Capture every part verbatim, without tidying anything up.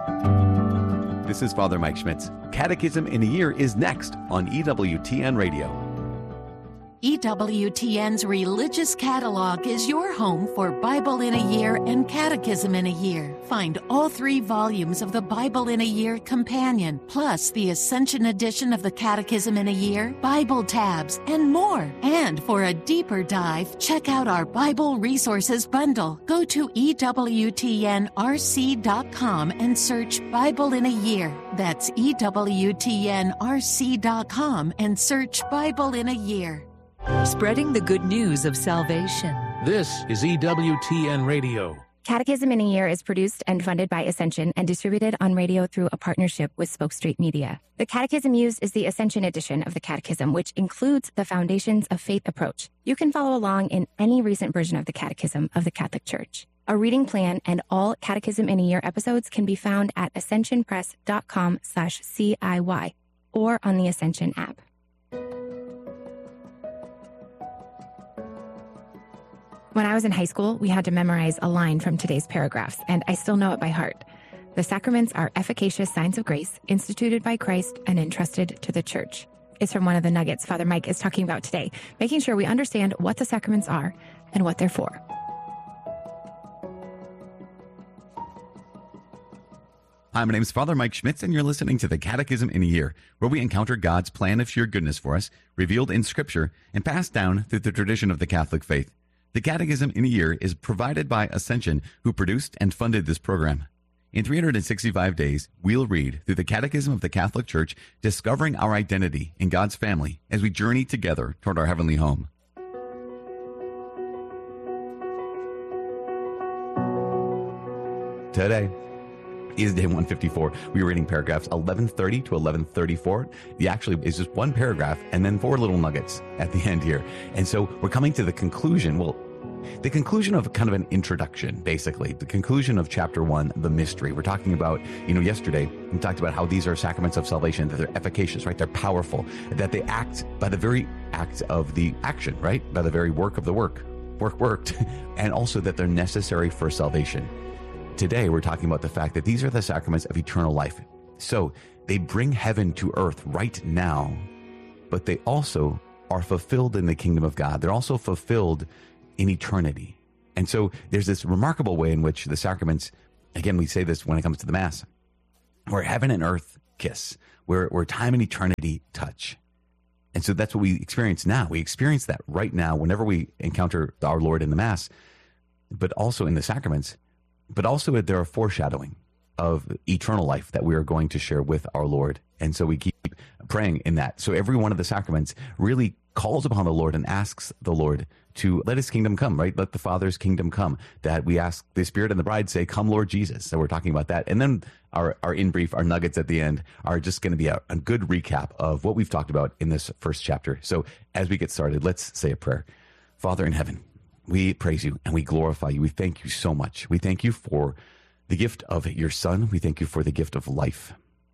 This is Father Mike Schmitz. Catechism in a Year is next on E W T N Radio. E W T N's Religious Catalog is your home for Bible in a Year and Catechism in a Year. Find all three volumes of the Bible in a Year Companion, plus the Ascension edition of the Catechism in a Year, Bible tabs, and more. And for a deeper dive, check out our Bible Resources Bundle. Go to E W T N R C dot com and search Bible in a Year. That's E W T N R C dot com and search Bible in a Year. Spreading the good news of salvation. This is E W T N Radio. Catechism in a Year is produced and funded by Ascension and distributed on radio through a partnership with Spoke Street Media. The catechism used is the Ascension edition of the Catechism, which includes the Foundations of Faith approach. You can follow along in any recent version of the Catechism of the Catholic Church. A reading plan and all Catechism in a Year episodes can be found at ascensionpress.com slash CIY or on the Ascension app. When I was in high school, we had to memorize a line from today's paragraphs, and I still know it by heart. The sacraments are efficacious signs of grace instituted by Christ and entrusted to the Church. It's from one of the nuggets Father Mike is talking about today, making sure we understand what the sacraments are and what they're for. Hi, my name is Father Mike Schmitz, and you're listening to the Catechism in a Year, where we encounter God's plan of sheer goodness for us, revealed in Scripture, and passed down through the tradition of the Catholic faith. The Catechism in a Year is provided by Ascension, who produced and funded this program. In three hundred sixty-five days, we'll read through the Catechism of the Catholic Church, discovering our identity in God's family as we journey together toward our heavenly home. Today is day one fifty-four. We are reading paragraphs eleven thirty to eleven thirty-four. The actually is just one paragraph and then four little nuggets at the end here. And so we're coming to the conclusion, well, the conclusion of kind of an introduction, basically. The conclusion of chapter one, the mystery. We're talking about, you know, yesterday we talked about how these are sacraments of salvation, that they're efficacious, right? They're powerful, that they act by the very act of the action, right? By the very work of the work. Work worked. And also that they're necessary for salvation. Today, we're talking about the fact that these are the sacraments of eternal life. So they bring heaven to earth right now, but they also are fulfilled in the kingdom of God. They're also fulfilled in eternity. And so there's this remarkable way in which the sacraments, again, we say this when it comes to the Mass, where heaven and earth kiss, where, where time and eternity touch. And so that's what we experience now. We experience that right now whenever we encounter our Lord in the Mass, but also in the sacraments. But also they're a foreshadowing of eternal life that we are going to share with our Lord. And so we keep praying in that. So every one of the sacraments really calls upon the Lord and asks the Lord to let his kingdom come, right? Let the Father's kingdom come. That we ask the Spirit and the bride say, come, Lord Jesus. So we're talking about that. And then our, our in brief, our nuggets at the end are just going to be a, a good recap of what we've talked about in this first chapter. So as we get started, let's say a prayer. Father in heaven, we praise you and we glorify you. We thank you so much. We thank you for the gift of your Son. We thank you for the gift of life.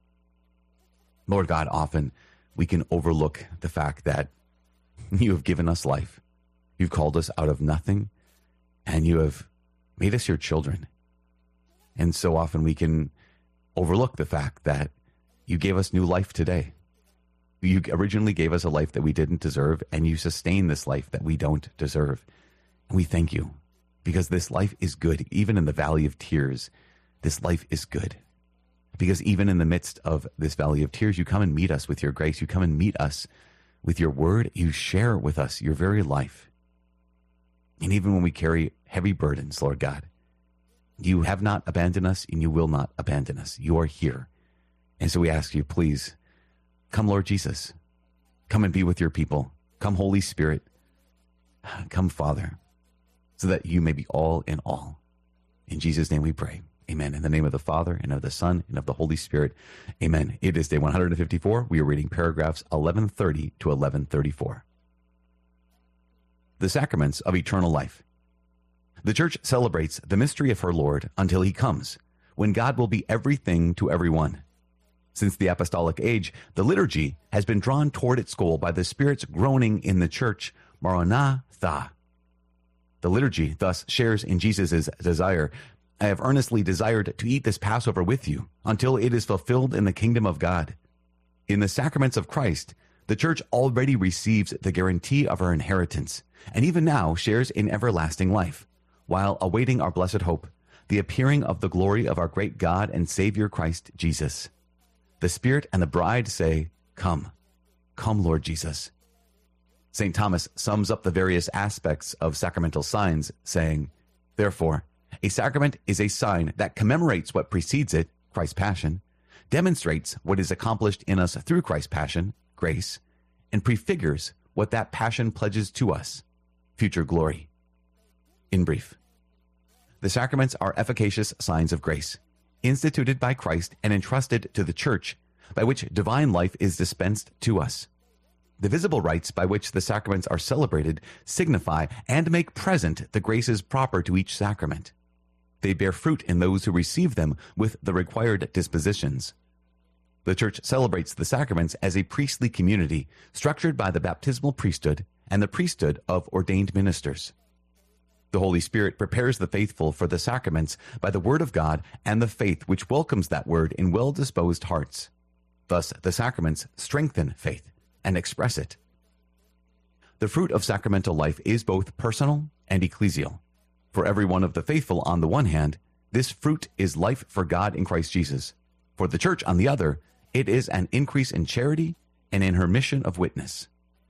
Lord God, often we can overlook the fact that you have given us life. You've called us out of nothing and you have made us your children. And so often we can overlook the fact that you gave us new life today. You originally gave us a life that we didn't deserve, and you sustain this life that we don't deserve. We thank you because this life is good. Even in the valley of tears, this life is good. Because even in the midst of this valley of tears, you come and meet us with your grace. You come and meet us with your word. You share with us your very life. And even when we carry heavy burdens, Lord God, you have not abandoned us and you will not abandon us. You are here. And so we ask you, please, come, Lord Jesus. Come and be with your people. Come, Holy Spirit. Come, Father, so that you may be all in all. In Jesus' name we pray. Amen. In the name of the Father, and of the Son, and of the Holy Spirit. Amen. It is day one hundred fifty-four. We are reading paragraphs eleven thirty to eleven thirty-four. The sacraments of eternal life. The Church celebrates the mystery of her Lord until he comes, when God will be everything to everyone. Since the apostolic age, the liturgy has been drawn toward its goal by the Spirit's groaning in the Church, Maranatha. The liturgy thus shares in Jesus' desire I have earnestly desired to eat this Passover with you until it is fulfilled in the kingdom of God. In the sacraments of Christ, the church already receives the guarantee of our inheritance, and even now shares in everlasting life, while awaiting our blessed hope, the appearing of the glory of our great God and Savior Christ Jesus. The Spirit and the bride say, Come, come, Lord Jesus. Saint Thomas sums up the various aspects of sacramental signs, saying, Therefore, a sacrament is a sign that commemorates what precedes it, Christ's passion, demonstrates what is accomplished in us through Christ's passion, grace, and prefigures what that passion pledges to us, future glory. In brief, the sacraments are efficacious signs of grace, instituted by Christ and entrusted to the Church, by which divine life is dispensed to us. The visible rites by which the sacraments are celebrated signify and make present the graces proper to each sacrament. They bear fruit in those who receive them with the required dispositions. The Church celebrates the sacraments as a priestly community structured by the baptismal priesthood and the priesthood of ordained ministers. The Holy Spirit prepares the faithful for the sacraments by the Word of God and the faith which welcomes that Word in well-disposed hearts. Thus, the sacraments strengthen faith and express it. The fruit of sacramental life is both personal and ecclesial. For every one of the faithful on the one hand, this fruit is life for God in Christ Jesus. For the Church on the other, it is an increase in charity and in her mission of witness.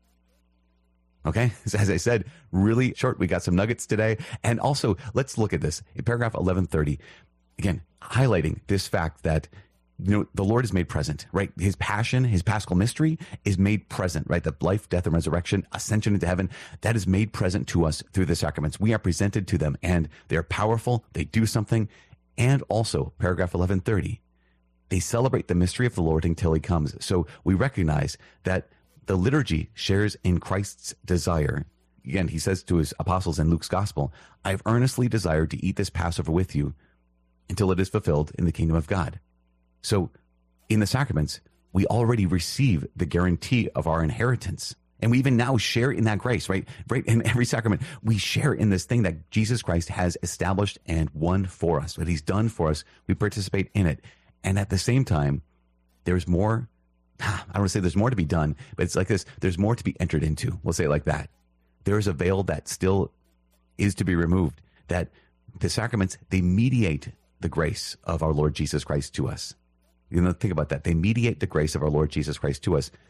Okay, as I said, really short. We got some nuggets today. And also, let's look at this in paragraph eleven thirty. Again, highlighting this fact that, you know, the Lord is made present, right? His passion, his paschal mystery is made present, right? The life, death, and resurrection, ascension into heaven, that is made present to us through the sacraments. We are presented to them, and they're powerful. They do something. And also, paragraph eleven thirty, they celebrate the mystery of the Lord until he comes. So we recognize that the liturgy shares in Christ's desire. Again, he says to his apostles in Luke's gospel, I have earnestly desired to eat this Passover with you until it is fulfilled in the kingdom of God. So in the sacraments, we already receive the guarantee of our inheritance. And we even now share in that grace, right? Right in every sacrament, we share in this thing that Jesus Christ has established and won for us. What he's done for us, we participate in it. And at the same time, there's more, I don't want to say there's more to be done, but it's like this, there's more to be entered into. We'll say it like that. There is a veil that still is to be removed, that the sacraments, they mediate the grace of our Lord Jesus Christ to us. You know, think about that. They mediate the grace of our Lord Jesus Christ to us.